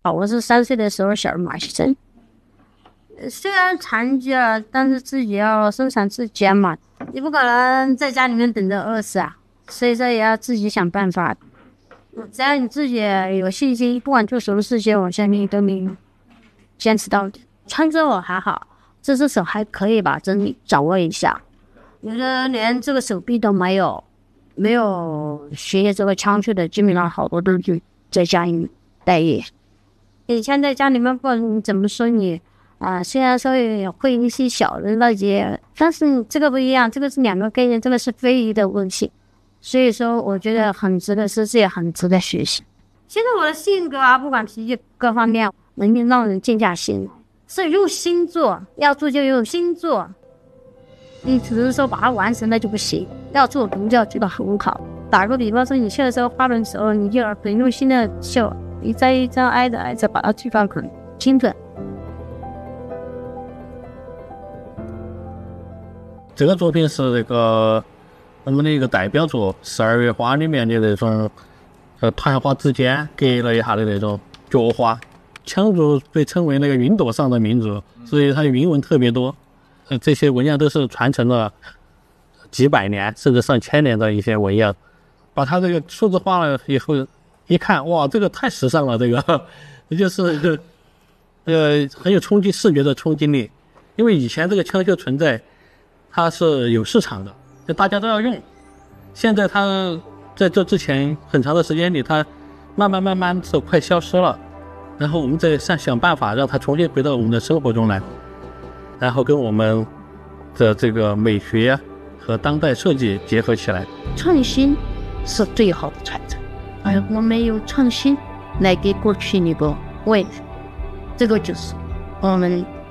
我是3岁的时候小儿麻痹症，虽然残疾了，但是自己要生产自己嘛，你不可能在家里面等着饿死啊，所以说也要自己想办法。只要你自己有信心，不管做什么事情，我相信你都能坚持到底。唱歌我还好，这只手还可以吧，真掌握一下。有的连这个手臂都没有学这个枪去的，基本上好多都是在家里面待业。以前在家里面，不管怎么说你虽然说也会一些小的那些，但是这个不一样，这个是2个概念，这个是非遗的问题。所以说我觉得很值得试试，也很值得学习。现在我的性格不管脾气各方面，能让人静下心，是用心做，要做就用心做。你只是说把它完成了就不行，要做就要做得很好。打个比方说，你绣的时候花轮的时候，你就要很用心的绣，一张一张挨着把它锯到很精准。 这个作品是那个我们的一个代表作，12月花里面的那种团花之间隔了一下的那种脚花。羌族被称为那个云朵上的民族，所以它的云纹特别多。这些纹样都是传承了几百年甚至上千年的一些纹样。把它这个数字化了以后，一看，哇，这个太时尚了，这个就是很有视觉的冲击力。因为以前这个羌绣存在，它是有市场的，就大家都要用。现在它在这之前很长的时间里，它慢慢是快消失了。然后我们再想办法让它重新回到我们的生活中来，然后跟我们的这个美学和当代设计结合起来。 创新是最好的传承，我们用创新来给过去那个未来，这个就是我们